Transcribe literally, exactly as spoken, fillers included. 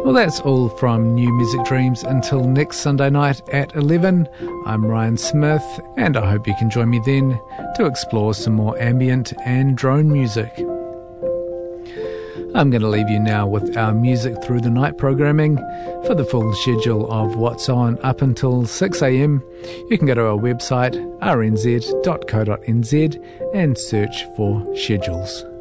Well, that's all from New Music Dreams until next Sunday night at eleven. I'm Ryan Smith, and I hope you can join me then to explore some more ambient and drone music. I'm going to leave you now with our Music Through the Night programming. For the full schedule of what's on up until six a.m, you can go to our website r n z dot co dot n z and search for schedules.